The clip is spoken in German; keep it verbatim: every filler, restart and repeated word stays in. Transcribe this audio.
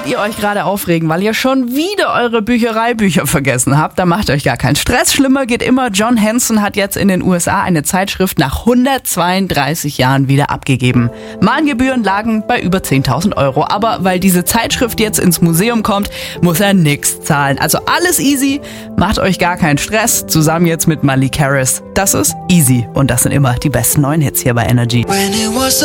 Solltet ihr euch gerade aufregen, weil ihr schon wieder eure Büchereibücher vergessen habt, dann macht euch gar keinen Stress. Schlimmer geht immer. John Hanson hat jetzt in den U S A eine Zeitschrift nach hundertzweiunddreißig Jahren wieder abgegeben. Mahngebühren lagen bei über zehntausend Euro. Aber weil diese Zeitschrift jetzt ins Museum kommt, muss er nichts zahlen. Also alles easy. Macht euch gar keinen Stress. Zusammen jetzt mit Malik Harris. Das ist Easy. Und das sind immer die besten neuen Hits hier bei Energy.